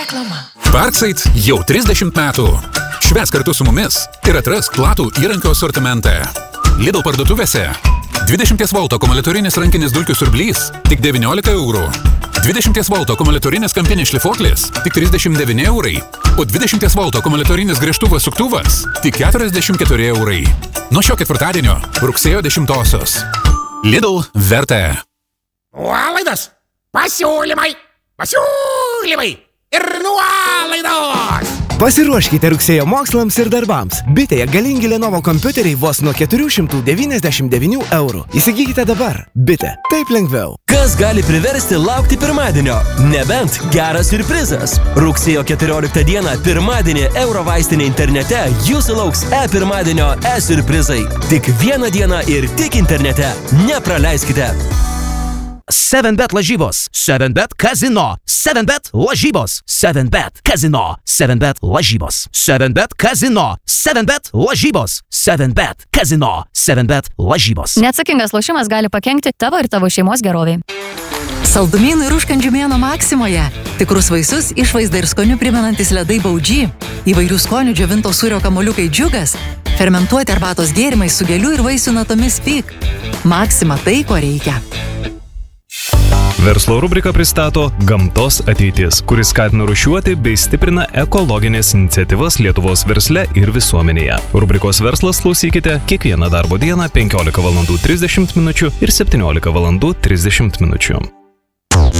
Reklama. Parkside jau 30 metų. Švęs kartu su mumis ir atrask platų įrankio asortimentą. Lidl parduotuvėse 20 V akumuliatorinis rankinis dulkių siurblys tik 19 eurų. 20 V akumuliatorinis kampinis šlifuoklis tik 39 eurai, o 20 V akumuliatorinis gręžtuvas suktuvas tik 44 eurai. Nuo šio ketvirtadienio, rugsėjo 10-osios. Lidl verta. Nuolaidos, pasiūlymai ir nuolaidos. Pasiruoškite rugsėjo mokslams ir darbams. Bitėje galingi Lenovo kompiuteriai vos nuo 499 eurų. Įsigykite dabar. Bitė. Taip lengviau. Kas gali priversti laukti pirmadienio? Nebent geras siurprizas. Rugsėjo 14 dieną pirmadienį Eurovaistinė internete jūsų lauks pirmadienio siurprizai. Tik vieną dieną ir tik internete. Nepraleiskite. 7bet lažybos, 7bet kazino, 7bet lažybos, 7bet kazino, 7bet lažybos, 7bet kazino, 7bet lažybos, 7bet kazino, 7bet lažybos. Neatsakingas lošimas gali pakenkti tavo ir tavo šeimos geroviai. Saldumynų ir užkandžių mėnuo Maksimoje. Tikrus vaisius, išvaizdą ir skonių primenantis ledai Baudži. Įvairių skonių džiovinto sūrio kamuoliukai Džiugas. Fermentuoti arbatos gėrimai su gėlių ir vaisių natomis Fig. Maksima tai, ko reikia. Verslo rubrika pristato Gamtos ateitis, kuris skatina rūšiuoti bei stiprina ekologinės iniciatyvas Lietuvos versle ir visuomenėje. Rubrikos Verslas klausykite kiekvieną darbo dieną 15:30 min. ir 17:30 min.